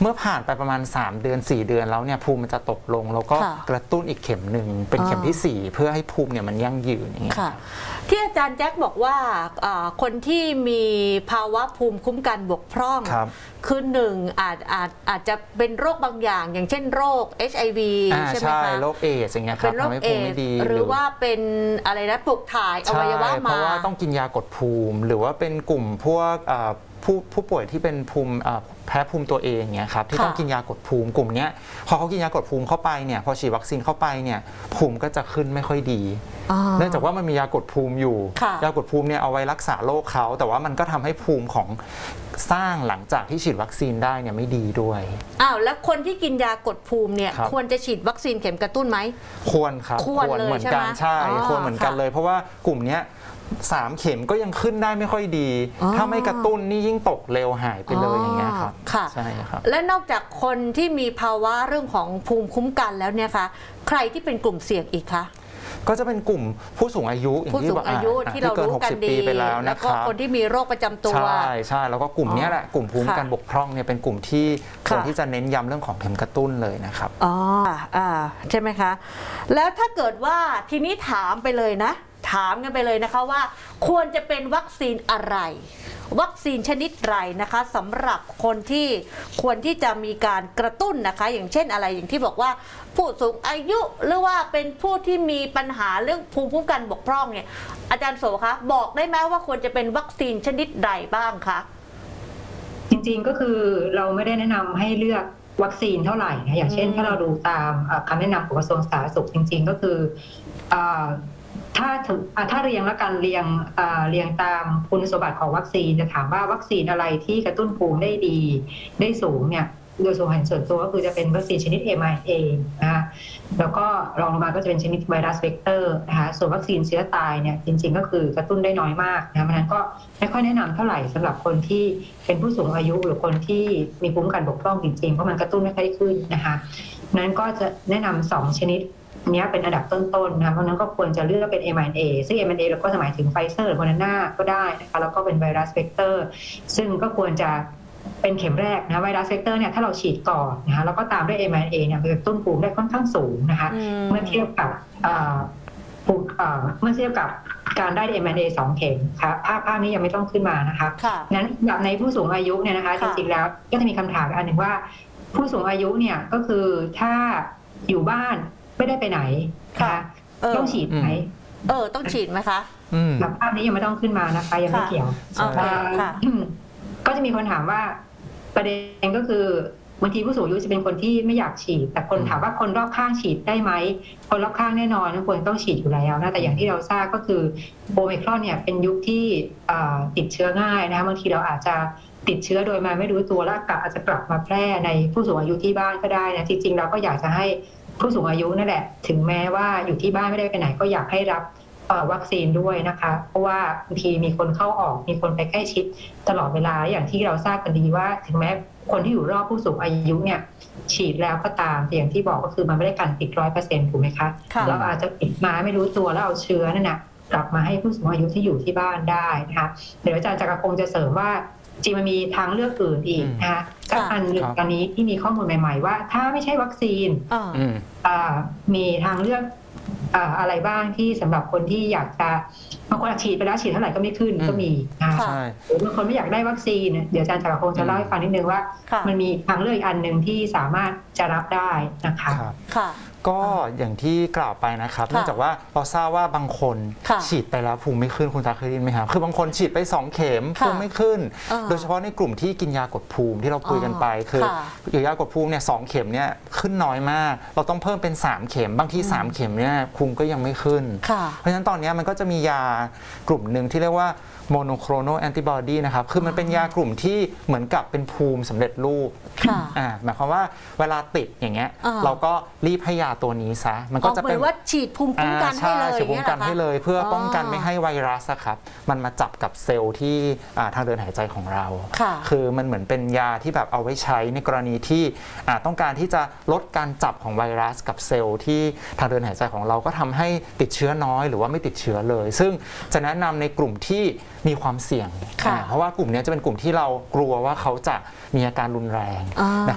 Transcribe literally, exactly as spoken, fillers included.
เมื่อผ่านไปประมาณสามเดือนสี่เดือนแล้วเนี่ยภูมิมันจะตกลงแล้วก็กระตุ้นอีกเข็มหนึ่งเป็นเข็มที่สี่เพื่อให้ภูมิเนี่ยมันยั่งยืนอย่างเงี้ยที่อาจารย์แจ็คบอกว่าคนที่มีภาวะภูมิคุ้มกันบกพร่องคือหนึ่งอาจอาจอาจจะเป็นโรคบางอย่างอย่างเช่นโรค เอช ไอ วี ใช่ไหมคะโรคเอดส์อย่างเงี้ยครับทำให้ภูมิไม่ดีหรือว่าเป็นอะไรนะปลุกถ่ายอวัยวะมาเพราะว่าต้องกินยากดภูมิหรือว่าเป็นกลุ่มพวกผู้ผู้ป่วยที่เป็นภูมิแพ้ภูมิตัวเองเนี่ยครับที่ต้องกินยากดภูมิกลุ่มนี้พอเขากินยากดภูมิเข้าไปเนี่ยพอฉีดวัคซีนเข้าไปเนี่ยภูมิก็จะขึ้นไม่ค่อยดีเนื่องจากว่ามันมียากดภูมิอยู่ยากดภูมิเนี่ยเอาไว้รักษาโรคเขาแต่ว่ามันก็ทำให้ภูมิของสร้างหลังจากที่ฉีดวัคซีนได้เนี่ยไม่ดีด้วยอ้าวแล้วคนที่กินยากดภูมิเนี่ยควรจะฉีดวัคซีนเข็มกระตุ้นไหมควรครับควรเหมือนกันใช่ควรเหมือนกันเลยเพราะว่ากลุ่มนี้สามเข็มก็ยังขึ้นได้ไม่ค่อยดีถ้าไม่กระตุ้นนี่ยิ่งตกเร็วหายไปเลยอย่างเงี้ยครับใช่ครับและนอกจากคนที่มีภาวะเรื่องของภูมิคุ้มกันแล้วเนี่ยคะใครที่เป็นกลุ่มเสี่ยงอีกคะก็จะเป็นกลุ่มผู้สูงอายุผู้สูงอายุที่เรารู้กันดีไปแล้วนะครับแล้วก็คนที่มีโรคประจำตัวใช่ใช่แล้วก็กลุ่มนี้แหละกลุ่มภูมิคุ้มกันบกพร่องเนี่ยเป็นกลุ่มที่คนที่จะเน้นย้ำเรื่องของเข็มกระตุ้นเลยนะครับอ๋ออ่าใช่ไหมคะแล้วถ้าเกิดว่าทีนี้ถามไปเลยนะถามกันไปเลยนะคะว่าควรจะเป็นวัคซีนอะไรวัคซีนชนิดไรนะคะสำหรับคนที่ควรที่จะมีการกระตุ้นนะคะอย่างเช่นอะไรอย่างที่บอกว่าผู้สูงอายุหรือว่าเป็นผู้ที่มีปัญหาเรื่องภูมิคุ้มกันบกพร่องเนี่ยอาจารย์โสคะบอกได้ไหมว่าควรจะเป็นวัคซีนชนิดใดบ้างคะจริงๆก็คือเราไม่ได้แนะนำให้เลือกวัคซีนเท่าไหร่นะอย่างเช่นถ้าเราดูตามคำแนะนำของกระทรวงสาธารณสุขจริงๆก็คือถ้าถ้าเรียงแล้วกันเรียงเรียงตามคุณสมบัติของวัคซีนจะถามว่าวัคซีนอะไรที่กระตุ้นภูมิได้ดีได้สูงเนี่ยโดยส่วนตัวก็คือจะเป็นวัคซีนชนิด เอ็ม อาร์ เอ นะคะแล้วก็รองลงมาก็จะเป็นชนิดไวรัสเวกเตอร์นะคะส่วนวัคซีนเชื้อตายเนี่ยจริงๆก็คือกระตุ้นได้น้อยมากนะเพราะฉะนั้นก็ไม่ค่อยแนะนำเท่าไหร่สำหรับคนที่เป็นผู้สูงอายุหรือคนที่มีภูมิคุ้มกันบกพร่องจริงๆเพราะมันกระตุ้นไม่ค่อยขึ้นนะคะนั้นก็จะแนะนำสองชนิดนี้เป็นอันดับต้นๆนะคะเพราะนั้นก็ควรจะเลือกเป็น เอ็ม อาร์ เอ ซึ่ง เอ็ม อาร์ เอ เราก็หมายถึงไฟเซอร์หรือโมเดอร์นาก็ได้นะคะแล้วก็เป็นไวรัสเวกเตอร์ซึ่งก็ควรจะเป็นเข็มแรกนะไวรัสเวกเตอร์เนี่ยถ้าเราฉีดก่อนนะคะแล้วก็ตามด้วย เอ็ม อาร์ เอ เนี่ยกระตุ้นภูมิได้ค่อนข้างสูงนะคะเมื่อเทียบกับเมื่อเทียบกับการได้ เอ็ม อาร์ เอ สองเข็มค่ะภาพภาพนี้ยังไม่ต้องขึ้นมานะคะนั้นในผู้สูงอายุเนี่ยนะคะจริงๆแล้วก็จะมีคำถามอันหนึ่งว่าผู้สูงอายุเนี่ยก็คือถ้าอยู่บ้านไม่ได้ไปไหนค่ะต้องฉีดไหมเออต้องฉีดไหมคะแบบภาพนี้ยังไม่ต้องขึ้นมานะคะยังไม่เกี่ยวก็จะมีคนถามว่าประเด็นก็คือบางทีผู้สูงอายุจะเป็นคนที่ไม่อยากฉีดแต่คนถามว่าคนรอบข้างฉีดได้ไหมคนรอบข้างแน่นอนควรต้องฉีดอยู่แล้วนะแต่อย่างที่เราทราบก็คือโอไมครอนเนี่ยเป็นยุคที่ติดเชื้อง่ายนะคะบางทีเราอาจจะติดเชื้อโดยมาไม่รู้ตัวแล้วอาจจะกลับมาแพร่ในผู้สูงอายุที่บ้านก็ได้นะจริงๆเราก็อยากจะให้ผู้สูงอายุนั่นแหละถึงแม้ว่าอยู่ที่บ้านไม่ได้ไปไหนก็อยากให้รับวัคซีนด้วยนะคะเพราะว่าบางทีมีคนเข้าออกมีคนไปใกล้ชิดตลอดเวลาอย่างที่เราทราบกันดีว่าถึงแม้คนที่อยู่รอบผู้สูงอายุเนี่ยฉีดแล้วก็ตามแต่อย่างที่บอกก็คือมันไม่ได้กันติดร้อยเปอร์เซ็นต์ถูกไหมคะเราอาจจะติดมาไม่รู้ตัวแล้วเอาเชื้อนั่นนะกลับมาให้ผู้สูงอายุที่อยู่ที่บ้านได้นะคะเดี๋ยวอาจารย์จักรพงศ์จะเสริมว่าจริงมันมีทางเลือกอื่นอีกนะคะจากอันหนึ่งตอนนี้ที่มีข้อมูลใหม่ๆว่าถ้าไม่ใช่วัคซีนมีทางเลือกอะไรบ้างที่สำหรับคนที่อยากจะบางคนฉีดไปแล้วฉีดเท่าไหร่ก็ไม่ขึ้นก็มีนะคะหรือบางคนไม่อยากได้วัคซีนเดี๋ยวอาจารย์จักรพงศ์จะเล่าให้ฟังนิดนึงว่ามันมีทางเลือกอีกอันหนึ่งที่สามารถจะรับได้นะคะก็อย่างที่กล่าวไปนะครับเนื่องจากว่าเราทราบว่าบางคนฉีดไปแล้วภูมิไม่ขึ้นคุณตาเคยได้ยินไหมครับคือบางคนฉีดไปสองเข็มภูมิไม่ขึ้นโดยเฉพาะในกลุ่มที่กินยากดภูมิที่เราคุยกันไปคือยากดภูมิเนี่ยสองเข็มเนี่ยขึ้นน้อยมากเราต้องเพิ่มเป็นสามเข็มบางทีสามเข็มเนี่ยภูมิก็ยังไม่ขึ้นเพราะฉะนั้นตอนนี้มันก็จะมียากลุ่มหนึ่งที่เรียกว่าโมโนโคลนอลแอนติบอดีนะครับคือมันเป็นยากลุ่มที่เหมือนกับเป็นภูมิสำเร็จรูปหมายความว่าเวลาติดอย่างเงี้ยเราก็รีบให้ยาตัวนี้ซะมันก็จะเป็นว่าฉีดภูมิคุ้มกันให้เลยฉีดภูมิคุ้มกันให้เลยเพื่อป้องกันไม่ให้ไวรัสครับมันมาจับกับเซลล์ที่ทางเดินหายใจของเราคือมันเหมือนเป็นยาที่แบบเอาไว้ใช้ในกรณีที่ต้องการที่จะลดการจับของไวรัสกับเซลล์ที่ทางเดินหายใจของเราก็ทำให้ติดเชื้อน้อยหรือว่าไม่ติดเชื้อเลยซึ่งจะแนะนำในกลุ่มที่มีความเสี่ยงเพราะว่ากลุ่มนี้จะเป็นกลุ่มที่เรากลัวว่าเขาจะมีอาการรุนแรงนะครับ